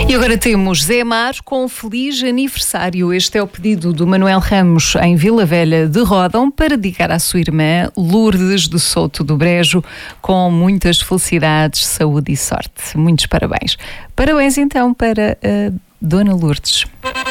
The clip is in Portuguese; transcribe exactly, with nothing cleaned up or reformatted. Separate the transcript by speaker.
Speaker 1: E agora temos Zé Mar com feliz aniversário. Este é o pedido do Manuel Ramos em Vila Velha de Ródão para dedicar à sua irmã Lourdes de Souto do Brejo, com muitas felicidades, saúde e sorte. Muitos parabéns. Parabéns então para a Dona Lourdes.